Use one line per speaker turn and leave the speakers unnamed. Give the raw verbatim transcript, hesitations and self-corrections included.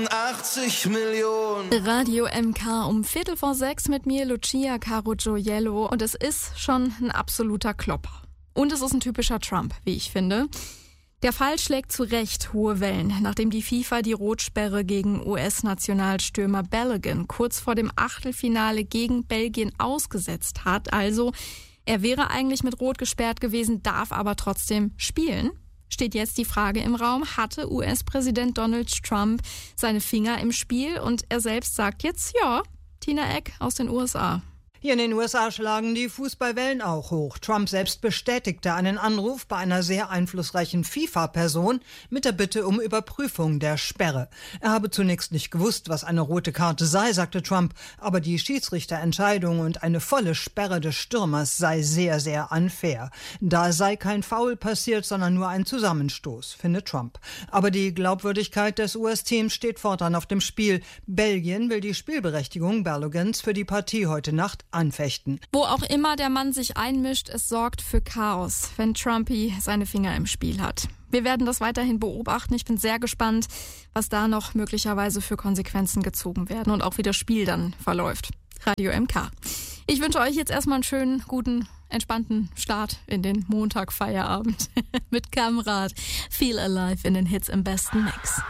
achtzig Millionen.
Radio M K um Viertel vor sechs mit mir, Lucia Caro Gioiello. Und es ist schon ein absoluter Klopper. Und es ist ein typischer Trump, wie ich finde. Der Fall schlägt zu Recht hohe Wellen, nachdem die FIFA die Rotsperre gegen U S-Nationalstürmer Balogun kurz vor dem Achtelfinale gegen Belgien ausgesetzt hat. Also, er wäre eigentlich mit Rot gesperrt gewesen, darf aber trotzdem spielen. Steht jetzt die Frage im Raum, hatte U S-Präsident Donald Trump seine Finger im Spiel? Und er selbst sagt jetzt, ja, Tina Eck aus den U S A.
Hier in den U S A schlagen die Fußballwellen auch hoch. Trump selbst bestätigte einen Anruf bei einer sehr einflussreichen FIFA-Person mit der Bitte um Überprüfung der Sperre. Er habe zunächst nicht gewusst, was eine rote Karte sei, sagte Trump, aber die Schiedsrichterentscheidung und eine volle Sperre des Stürmers sei sehr, sehr unfair. Da sei kein Foul passiert, sondern nur ein Zusammenstoß, findet Trump. Aber die Glaubwürdigkeit des U S-Teams steht fortan auf dem Spiel. Belgien will die Spielberechtigung Baloguns für die Partie heute Nacht anfechten.
Wo auch immer der Mann sich einmischt, es sorgt für Chaos, wenn Trumpy seine Finger im Spiel hat. Wir werden das weiterhin beobachten. Ich bin sehr gespannt, was da noch möglicherweise für Konsequenzen gezogen werden und auch wie das Spiel dann verläuft. Radio M K. Ich wünsche euch jetzt erstmal einen schönen, guten, entspannten Start in den Montag-Feierabend mit Kamrat. Feel Alive in den Hits im besten Mix.